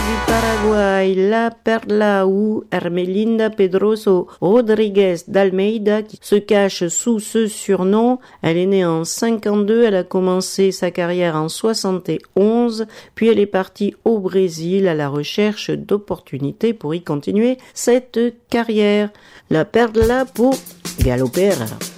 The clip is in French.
du Paraguay, La Perla ou Hermelinda Pedroso Rodriguez d'Almeida qui se cache sous ce surnom. Elle est née en 52, elle a commencé sa carrière en 71, puis elle est partie au Brésil à la recherche d'opportunités pour y continuer cette carrière. La Perla pour Galopera.